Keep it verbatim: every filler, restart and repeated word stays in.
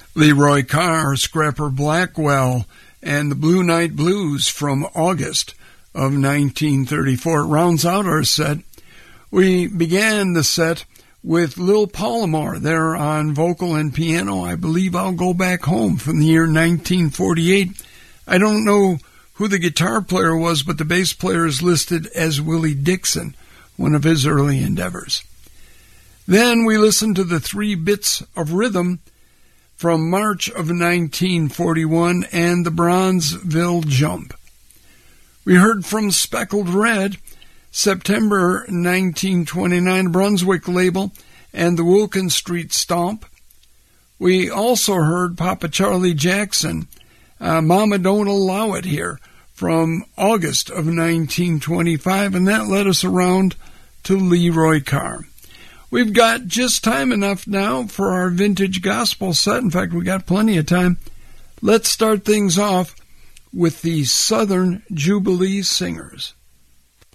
Leroy Carr, Scrapper Blackwell, and the Blue Night Blues from August of nineteen thirty-four. It rounds out our set. We began the set with Lil Palomar there on vocal and piano. I believe I'll Go Back Home from the year nineteen forty-eight. I don't know who the guitar player was, but the bass player is listed as Willie Dixon, one of his early endeavors. Then we listened to the Three Bits of Rhythm from March of nineteen forty-one and the Bronzeville Jump. We heard from Speckled Red, September nineteen twenty-nine, Brunswick label, and the Wilkin Street Stomp. We also heard Papa Charlie Jackson, uh, Mama Don't Allow It Here, from August of nineteen twenty-five, and that led us around to Leroy Carr. We've got just time enough now for our vintage gospel set. In fact, we got plenty of time. Let's start things off with the Southern Jubilee Singers.